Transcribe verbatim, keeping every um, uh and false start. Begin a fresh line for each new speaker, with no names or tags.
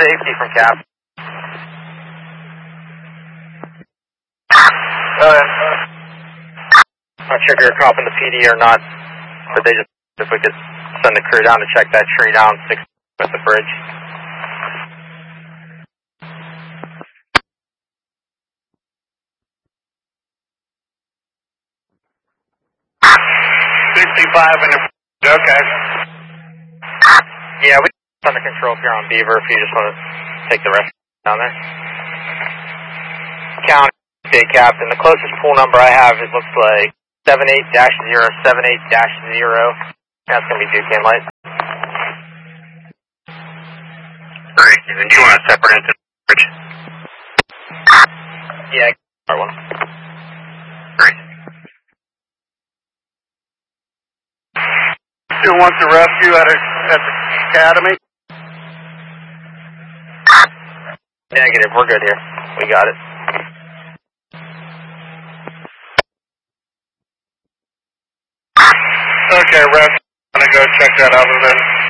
safety from Cap. Uh, not sure if you're copping the P D or not, but they just, if we could send the crew down to check that tree down six with the bridge.
sixty-five in the, okay.
Yeah, we on the control here on Beaver if you just want to take the rest down there. County State Captain, the closest pool number I have, it looks like seven eight dash zero seven eight dash zero. That's going to be Duquesne Light.
Great, and then you want to separate into the bridge?
Yeah, R one.
Great. Still want the rescue at, a, at the academy?
Negative, we're good here. We got it.
Okay, rescue. I'm going to go check that out then.